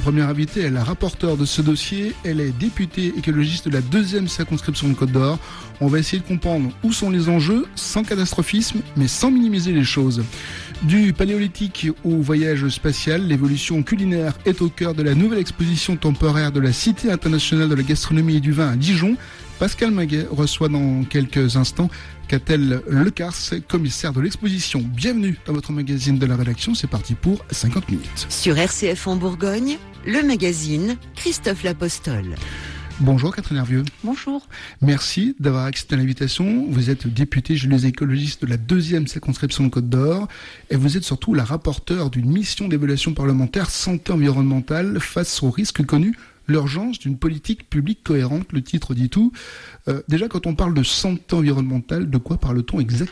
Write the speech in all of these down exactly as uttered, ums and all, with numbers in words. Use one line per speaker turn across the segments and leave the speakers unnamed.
première invitée est la rapporteure de ce dossier. Elle est députée écologiste de la deuxième circonscription de Côte d'Or. On va essayer de comprendre où sont les enjeux, sans catastrophisme, mais sans minimiser les choses. Du paléolithique au voyage spatial, l'évolution culinaire est au cœur de la nouvelle exposition temporaire de la Cité internationale de la gastronomie et du vin à Dijon. Pascal Maguet reçoit dans quelques instants Catel Lecars, commissaire de l'exposition. Bienvenue dans votre magazine de la rédaction, c'est parti pour cinquante minutes.
Sur R C F en Bourgogne, le magazine Christophe L'Apostole.
Bonjour Catherine Hervieux.
Bonjour.
Merci d'avoir accepté l'invitation. Vous êtes députée, je les écologistes de la deuxième circonscription de Côte d'Or et vous êtes surtout la rapporteure d'une mission d'évaluation parlementaire santé environnementale face aux risques connus. L'urgence d'une politique publique cohérente, le titre dit tout. Euh, déjà, quand on parle de santé environnementale, de quoi parle-t-on exactement ?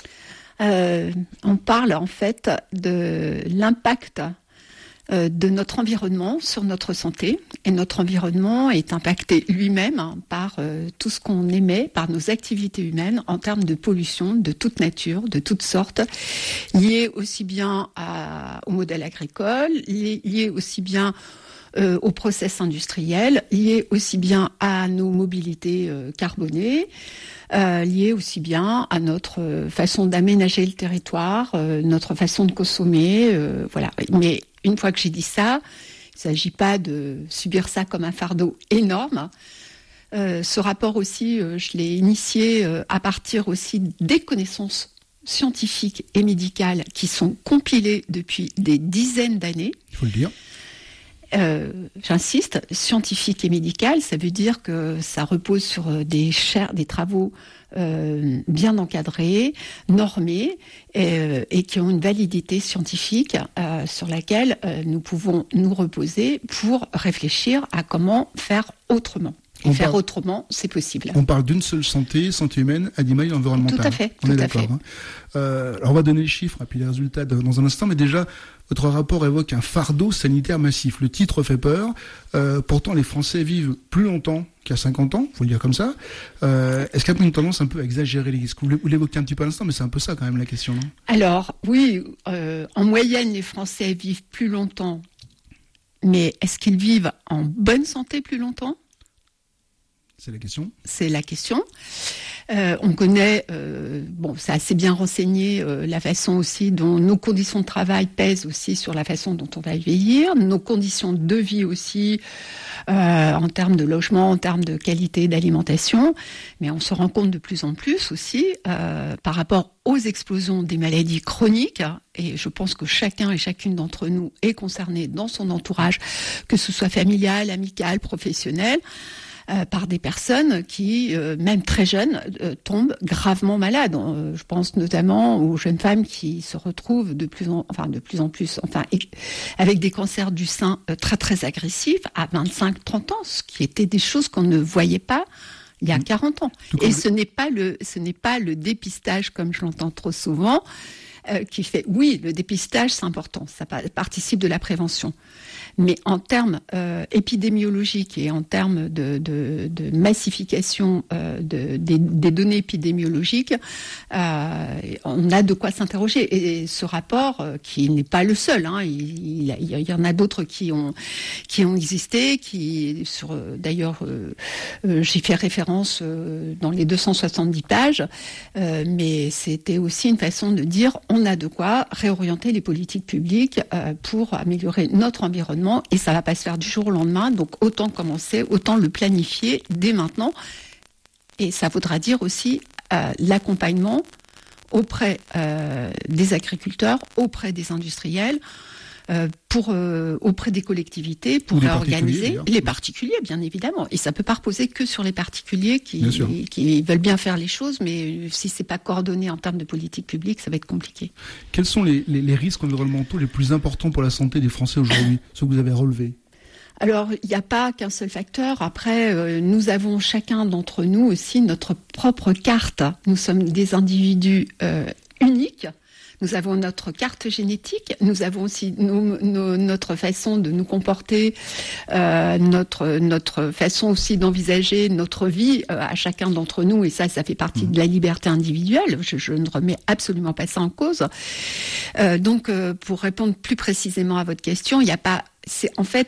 euh, On parle en fait de l'impact euh, de notre environnement sur notre santé. Et notre environnement est impacté lui-même hein, par euh, tout ce qu'on émet, par nos activités humaines en termes de pollution de toute nature, de toutes sortes, liées aussi bien à, au modèle agricole, liées, liées aussi bien Euh, aux process industriels, liés aussi bien à nos mobilités euh, carbonées, euh, liés aussi bien à notre euh, façon d'aménager le territoire, euh, notre façon de consommer, euh, voilà. Mais une fois que j'ai dit ça, il ne s'agit pas de subir ça comme un fardeau énorme. Euh, ce rapport aussi, euh, je l'ai initié euh, à partir aussi des connaissances scientifiques et médicales qui sont compilées depuis des dizaines d'années.
Il faut le dire.
Euh, j'insiste, scientifique et médical, ça veut dire que ça repose sur des, cher- des travaux euh, bien encadrés, normés et, et qui ont une validité scientifique euh, sur laquelle euh, nous pouvons nous reposer pour réfléchir à comment faire autrement. Et
on
faire
parle,
autrement, c'est possible.
On parle d'une seule santé, santé humaine, animale et environnementale.
Tout à fait.
On
tout
est
à
d'accord.
fait.
Hein. Euh, alors on va donner les chiffres et puis les résultats de, dans un instant, mais déjà, votre rapport évoque un fardeau sanitaire massif. Le titre fait peur. Euh, pourtant, les Français vivent plus longtemps qu'il y a cinquante ans, il faut le dire comme ça. Euh, est-ce qu'il y a une tendance un peu à exagérer les risques ? Vous l'évoquez un petit peu à l'instant, mais c'est un peu ça quand même la question, non ?
Alors, oui, euh, en moyenne, les Français vivent plus longtemps, mais est-ce qu'ils vivent en bonne santé plus longtemps ?
C'est la question.
C'est la question. Euh, on connaît, euh, bon, c'est assez bien renseigné, euh, la façon aussi dont nos conditions de travail pèsent aussi sur la façon dont on va vieillir, nos conditions de vie aussi, euh, en termes de logement, en termes de qualité d'alimentation. Mais on se rend compte de plus en plus aussi, euh, par rapport aux explosions des maladies chroniques, et je pense que chacun et chacune d'entre nous est concerné dans son entourage, que ce soit familial, amical, professionnel, Euh, par des personnes qui, euh, même très jeunes, euh, tombent gravement malades. Euh, je pense notamment aux jeunes femmes qui se retrouvent de plus en, enfin de plus en plus, enfin et, avec des cancers du sein euh, très très agressifs à vingt-cinq trente ans, ce qui étaient des choses qu'on ne voyait pas il y a quarante ans. Et ce n'est pas le, ce n'est pas le dépistage comme je l'entends trop souvent euh, qui fait. Oui, le dépistage c'est important, ça participe de la prévention. Mais en termes euh, épidémiologiques et en termes de, de, de massification euh, de, des, des données épidémiologiques, euh, on a de quoi s'interroger. Et ce rapport, euh, qui n'est pas le seul, hein, il, il, il y en a d'autres qui ont, qui ont existé, qui, sur, d'ailleurs, euh, euh, j'y fais référence euh, dans les deux cent soixante-dix pages, euh, mais c'était aussi une façon de dire on a de quoi réorienter les politiques publiques euh, pour améliorer notre environnement. Et ça ne va pas se faire du jour au lendemain, donc autant commencer, autant le planifier dès maintenant. Et ça voudra dire aussi euh, l'accompagnement auprès euh, des agriculteurs, auprès des industriels, euh, pour, euh, auprès des collectivités, pour
les
réorganiser
particuliers,
les particuliers, bien évidemment. Et ça ne peut pas reposer que sur les particuliers qui,
bien
qui veulent bien faire les choses, mais si ce n'est pas coordonné en termes de politique publique, ça va être compliqué.
Quels sont les, les, les risques environnementaux les plus importants pour la santé des Français aujourd'hui, ceux que vous avez relevés ?
Alors, il n'y a pas qu'un seul facteur. Après, euh, nous avons chacun d'entre nous aussi notre propre carte. Nous sommes des individus euh, uniques. Nous avons notre carte génétique, nous avons aussi nos, nos, notre façon de nous comporter, euh, notre, notre façon aussi d'envisager notre vie euh, à chacun d'entre nous, et ça, ça fait partie de la liberté individuelle. Je, je ne remets absolument pas ça en cause. Euh, donc, euh, pour répondre plus précisément à votre question, il n'y a pas... C'est, en fait,